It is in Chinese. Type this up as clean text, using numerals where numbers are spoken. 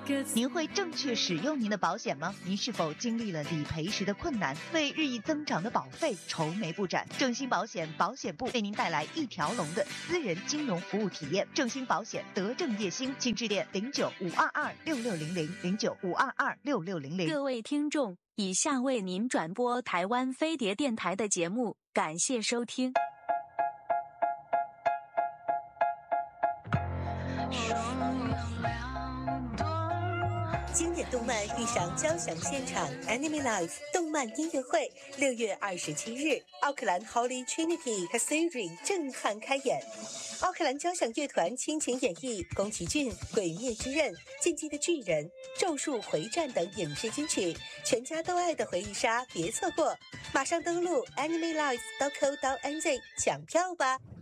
您会正确使用您的保险吗？您是否经历了理赔时的困难，为日益增长的保费愁眉不展？正兴保险保险部为您带来一条龙的私人金融服务体验。正兴保险德正业兴，请致电09-522-6600 09-522-6600。 各位听众，以下为您转播台湾飞碟电台的节目，感谢收听。 经典动漫遇上交响现场 Anime Live 动漫音乐会，6月27日，奥克兰 Holy Trinity Cathedral 震撼开演。奥克兰交响乐团倾情演绎宫崎骏《鬼灭之刃》、《进击的巨人》、《咒术回战》等影视金曲，全家都爱的回忆杀，别错过！马上登录 animelive.co.nz 抢票吧。